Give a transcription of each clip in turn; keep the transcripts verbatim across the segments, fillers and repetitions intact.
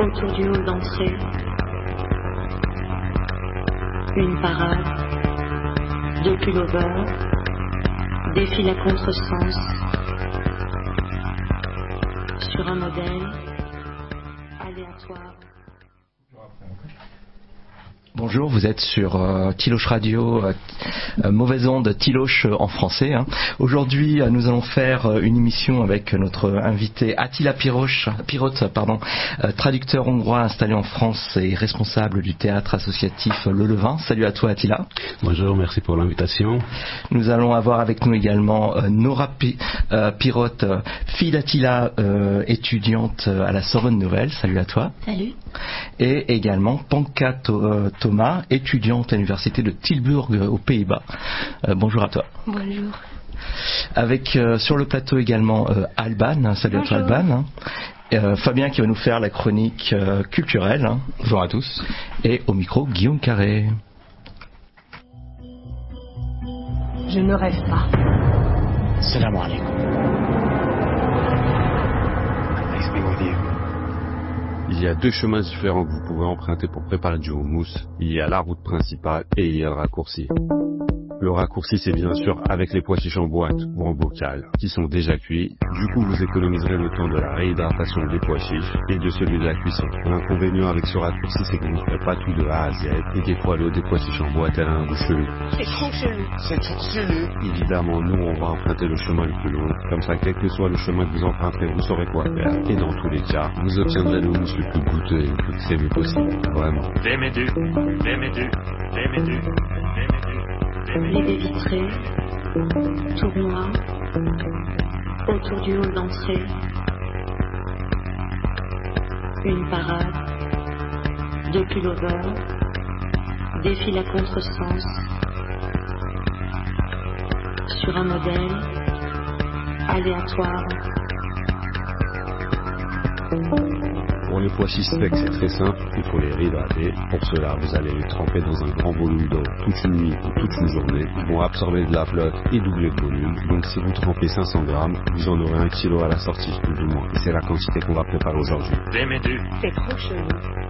Autour du hall d'entrée, une parade, deux pullovers, défile à contresens, sur un modèle aléatoire. Bonjour, vous êtes sur euh, Tiloche Radio, euh, euh, mauvaise onde Tiloche euh, en français. Hein. Aujourd'hui, euh, nous allons faire euh, une émission avec notre invité Attila Piroche, Pirote, pardon, euh, traducteur hongrois installé en France et responsable du théâtre associatif Le Levain. Salut à toi Attila. Bonjour, merci pour l'invitation. Nous allons avoir avec nous également euh, Nora Pi, euh, Pirote, euh, fille d'Attila, euh, étudiante à la Sorbonne Nouvelle. Salut à toi. Salut. Et également Panka to, Thomas, étudiante à l'université de Tilburg aux Pays-Bas. Euh, bonjour à toi. Bonjour. Avec euh, sur le plateau également euh, Alban. Salut bonjour. À toi Alban. Euh, Fabien qui va nous faire la chronique euh, culturelle. Bonjour à tous. Et au micro Guillaume Carré. Je ne rêve pas. Salam alaikum. Il y a deux chemins différents que vous pouvez emprunter pour préparer du houmous. Il y a la route principale et il y a le raccourci. Le raccourci, c'est bien sûr avec les pois chiches en boîte ou en bocal, qui sont déjà cuits. Du coup, vous économiserez le temps de la réhydratation des pois chiches et de celui de la cuisson. L'inconvénient avec ce raccourci, c'est que vous ne ferez pas tout de A à Z et des fois l'eau des pois chiches en boîte, elle a un goût chelou. C'est trop chelou. C'est trop chelou. Évidemment, nous, on va emprunter le chemin le plus long. Comme ça, quel que soit le chemin que vous emprunterez, vous saurez quoi faire. Et dans tous les cas, vous obtiendrez le houmous le plus goûteux et le plus crémeux possible. Vraiment. Vémédu, Vémédu, Vémédu, Vémédu. Les baies vitrées, tournois, autour du hall d'entrée, une parade, deux pullovers, défile à contresens, sur un modèle aléatoire. Pour les pois chiches secs, c'est très simple, il faut les réhydrater. Pour cela, vous allez les tremper dans un grand volume d'eau toute une nuit ou toute une journée. Ils vont absorber de la flotte et doubler le volume. Donc si vous trempez cinq cents grammes, vous en aurez un kilo à la sortie, plus ou moins. Et c'est la quantité qu'on va préparer aujourd'hui. C'est trop chelou.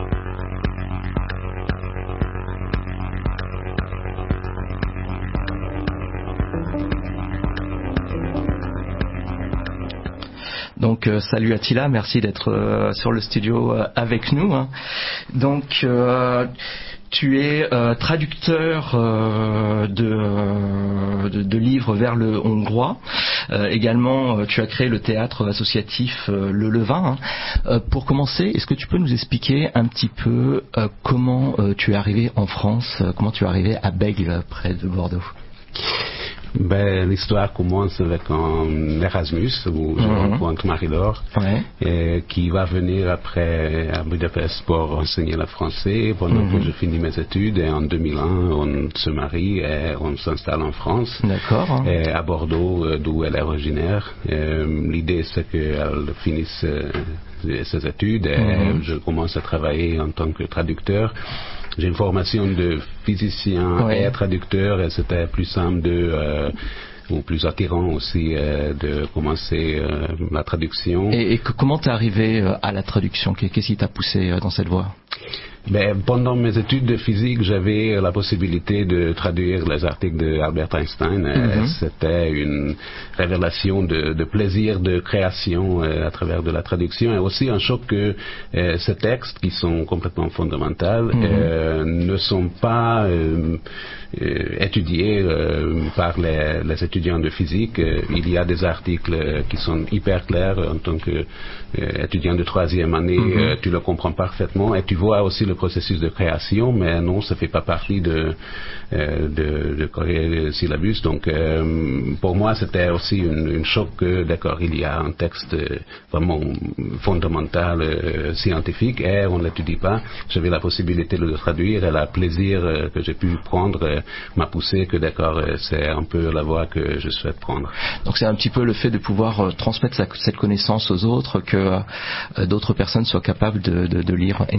Donc euh, salut Attila, merci d'être euh, sur le studio euh, avec nous. Hein. Donc euh, tu es euh, traducteur euh, de, euh, de, de livres vers le hongrois. Euh, également, euh, tu as créé le théâtre associatif euh, Le Levain. Hein. Euh, pour commencer, est-ce que tu peux nous expliquer un petit peu euh, comment euh, tu es arrivé en France, euh, comment tu es arrivé à Bègle, près de Bordeaux? Ben, l'histoire commence avec un Erasmus où je mm-hmm. rencontre Marie-Laure ouais. et qui va venir après à Budapest pour enseigner le français pendant mm-hmm. que je finis mes études et en deux mille un on se marie et on s'installe en France. D'accord. Et à Bordeaux d'où elle est originaire. Et l'idée c'est qu'elle finisse ses études et mm-hmm. je commence à travailler en tant que traducteur. J'ai une formation de physicien ouais. et traducteur et c'était plus simple de, euh, ou plus attirant aussi euh, de commencer euh, la traduction. Et, et que, comment t'es arrivé euh, à la traduction? Qu'est-ce qui t'a poussé euh, dans cette voie? Ben, pendant mes études de physique, j'avais la possibilité de traduire les articles d'Albert Einstein. Mm-hmm. C'était une révélation de, de plaisir de création euh, à travers de la traduction et aussi un choc que euh, ces textes, qui sont complètement fondamentaux, mm-hmm. euh, ne sont pas euh, euh, étudiés euh, par les, les étudiants de physique. Euh, il y a des articles qui sont hyper clairs en tant qu'étudiant euh, de troisième année, mm-hmm. euh, tu le comprends parfaitement et tu vois aussi le processus de création, mais non, ça fait pas partie de euh, de, de corriger syllabus. Donc, euh, pour moi, c'était aussi une, une choc que, d'accord, il y a un texte euh, vraiment fondamental, euh, scientifique, et on ne l'étudie pas. J'avais la possibilité de le traduire, et le plaisir euh, que j'ai pu prendre euh, m'a poussé que, d'accord, euh, c'est un peu la voie que je souhaite prendre. Donc, c'est un petit peu le fait de pouvoir euh, transmettre sa, cette connaissance aux autres, que euh, d'autres personnes soient capables de, de, de lire